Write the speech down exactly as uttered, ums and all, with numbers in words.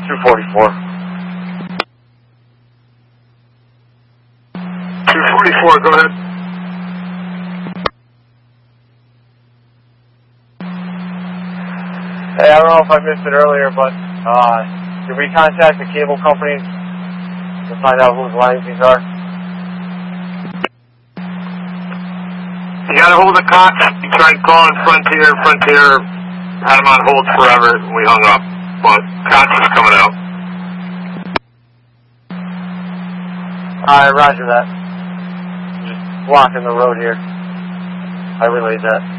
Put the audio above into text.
two forty-four. two forty-four, go ahead. Hey, I don't know if I missed it earlier, but uh, did we contact the cable companies to find out whose lines these are? You got a hold of Cox. You tried calling Frontier. Frontier had him on hold forever. We hung up. But Cox is coming out. Alright, roger that. Just blocking the road here. I relayed that.